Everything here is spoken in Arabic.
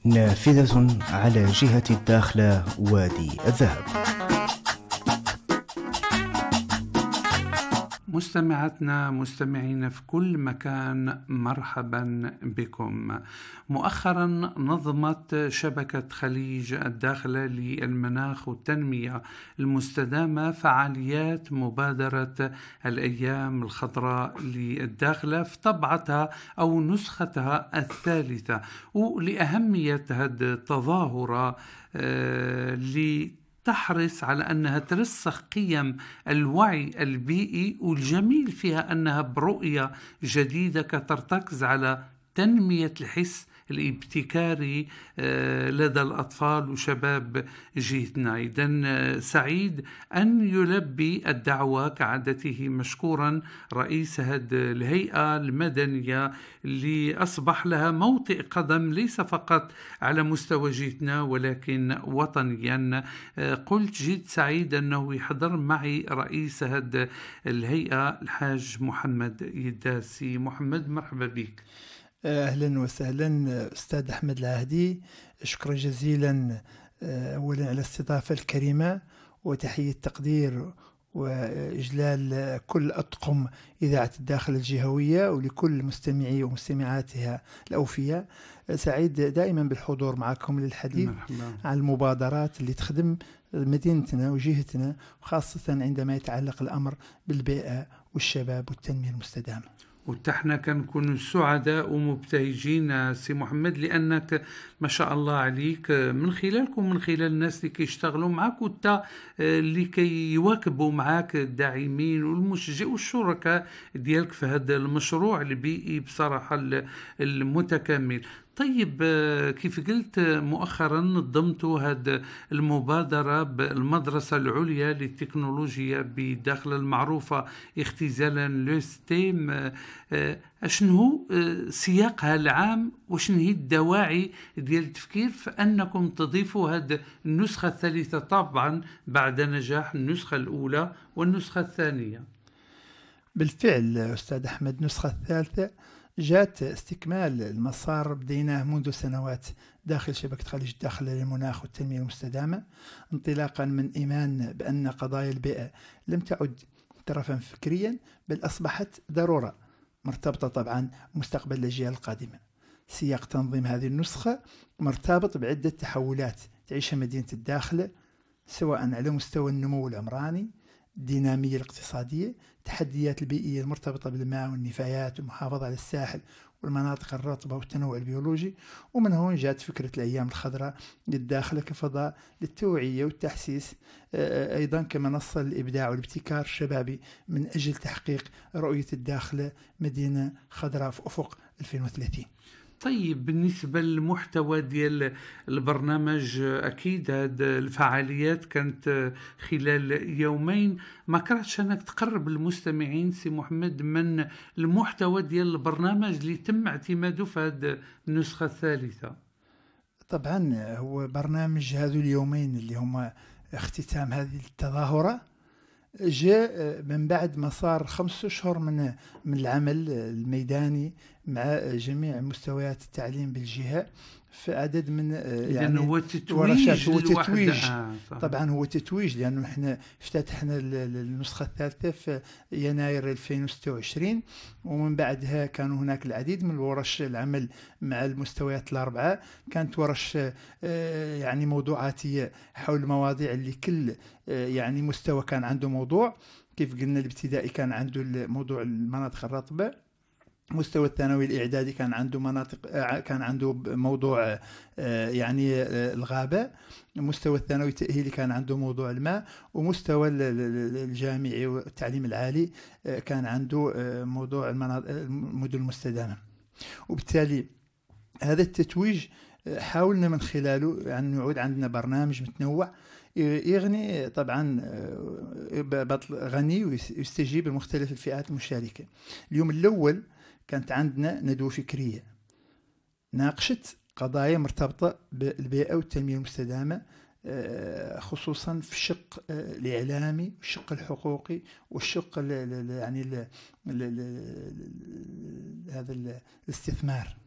نافذة على جهة الداخلة وادي الذهب. مستمعاتنا مستمعين في كل مكان، مرحبا بكم. مؤخرا نظمت شبكة خليج الداخلة للمناخ والتنمية المستدامة فعاليات مبادرة الأيام الخضراء للداخلة في طبعتها أو نسختها الثالثة، ولأهمية هذه التظاهرة تحرص على أنها ترسخ قيم الوعي البيئي، والجميل فيها أنها برؤية جديدة ترتكز على تنمية الحس الابتكاري لدى الأطفال وشباب جيتنا. إذن سعيد أن يلبي الدعوة كعادته مشكورا رئيس هذه الهيئة المدنية اللي أصبح لها موطئ قدم ليس فقط على مستوى جيتنا ولكن وطنيا. قلت جد سعيد أنه يحضر معي رئيس هذه الهيئة الحاج محمد يداسي. محمد، مرحبا بك. أهلا وسهلا أستاذ أحمد العهدي، شكرا جزيلا أولا على الاستضافة الكريمة، وتحية تقدير وإجلال كل أطقم إذاعة الداخل الجهوية ولكل مستمعي ومستمعاتها الأوفياء. سعيد دائما بالحضور معكم للحديث عن المبادرات اللي تخدم مدينتنا وجهتنا، وخاصة عندما يتعلق الأمر بالبيئة والشباب والتنمية المستدامة. وتحنا كنكون سعداء ومبتهجين سي محمد، لأنك ما شاء الله عليك من خلالكم، من خلال الناس اللي كيشتغلوا معك وتا اللي كيواكبوا معك الداعمين والمشجعين والشركاء ديالك في هذا المشروع البيئي بصراحة المتكامل. طيب، كيف قلت مؤخرا نظمتوا هذه المبادرة بالمدرسة العليا للتكنولوجيا بداخل المعروفة اختزالا لوستيم. شنو سياقها العام وشنو هي الدواعي ديال التفكير في أنكم تضيفوا هذه النسخة الثالثة، طبعا بعد نجاح النسخة الأولى والنسخة الثانية؟ بالفعل أستاذ أحمد، النسخة الثالثة جاءت استكمال المسار بديناه منذ سنوات داخل شبكة خليج الداخل للمناخ والتنمية المستدامة، انطلاقا من إيمان بأن قضايا البيئة لم تعد ترفا فكريا، بل أصبحت ضرورة مرتبطة طبعا بمستقبل الأجيال القادمة. سياق تنظيم هذه النسخة مرتبط بعدة تحولات تعيشها مدينة الداخلة، سواء على مستوى النمو العمراني، الدينامية الاقتصادية، التحديات البيئية المرتبطة بالماء والنفايات والمحافظة على الساحل والمناطق الرطبة والتنوع البيولوجي. ومن هون جاءت فكرة الأيام الخضراء للداخلة كفضاء للتوعية والتحسيس، أيضا كمنصة للإبداع والابتكار الشبابي من أجل تحقيق رؤية الداخلة مدينة خضراء في أفق 2030. طيب، بالنسبة للمحتوى ديال البرنامج، أكيد هذه الفعاليات كانت خلال يومين، ما كرهتش أنك تقرب المستمعين سي محمد من المحتوى ديال البرنامج اللي تم اعتماده في هذه النسخة الثالثة؟ طبعا هو برنامج هذو اليومين اللي هم اختتام هذه التظاهرة جاء من بعد مسار 5 أشهر من العمل الميداني مع جميع مستويات التعليم بالجهة في عدد من يعني هو تتويج طبعا هو تتويج، لأنه احنا افتتحنا النسخة الثالثة في يناير 2026، ومن بعدها كانوا هناك العديد من ورش العمل مع المستويات الأربعة. كانت ورش يعني موضوعاتية حول مواضيع اللي كل يعني مستوى كان عنده موضوع. كيف قلنا الابتدائي كان عنده موضوع المناطق الرطبة، مستوى الثانوي الإعدادي كان عنده موضوع يعني الغابة، مستوى الثانوي التأهيلي كان عنده موضوع الماء، ومستوى الجامعي والتعليم العالي كان عنده موضوع المدن المستدامة. وبالتالي هذا التتويج حاولنا من خلاله يعني نعود عندنا برنامج متنوع يغني طبعا غني ويستجيب لمختلف الفئات المشاركة. اليوم الأول كانت عندنا ندوة فكرية ناقشت قضايا مرتبطة بالبيئة والتنمية المستدامة، خصوصا في الشق الإعلامي والشق الحقوقي والشق يعني هذا الاستثمار.